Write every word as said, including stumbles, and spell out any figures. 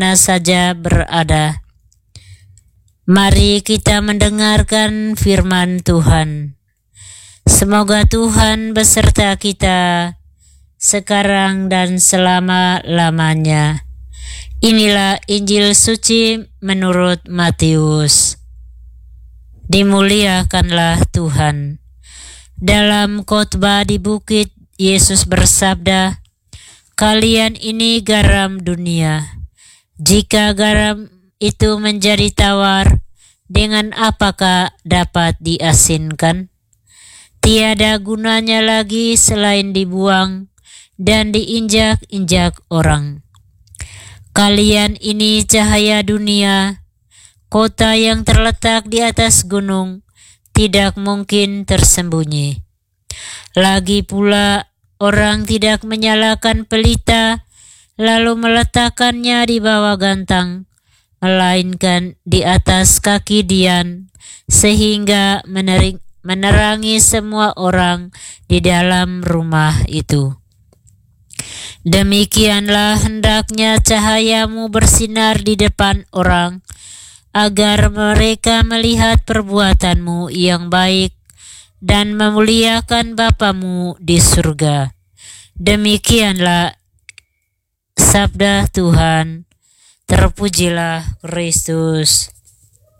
mana saja berada. Mari kita mendengarkan firman Tuhan. Semoga Tuhan beserta kita sekarang dan selama-lamanya. Inilah Injil suci menurut Matius. Dimuliakanlah Tuhan. Dalam khotbah di bukit, Yesus bersabda, "Kalian ini garam dunia. Jika garam itu menjadi tawar, dengan apakah dapat diasinkan? Tiada gunanya lagi selain dibuang dan diinjak-injak orang. Kalian ini cahaya dunia. Kota yang terletak di atas gunung tidak mungkin tersembunyi. Lagi pula, orang tidak menyalakan pelita lalu meletakkannya di bawah gantang, melainkan di atas kaki dian, sehingga menering, menerangi semua orang di dalam rumah itu. Demikianlah hendaknya cahayamu bersinar di depan orang, agar mereka melihat perbuatanmu yang baik dan memuliakan Bapamu di surga." Demikianlah sabda Tuhan. Terpujilah Kristus.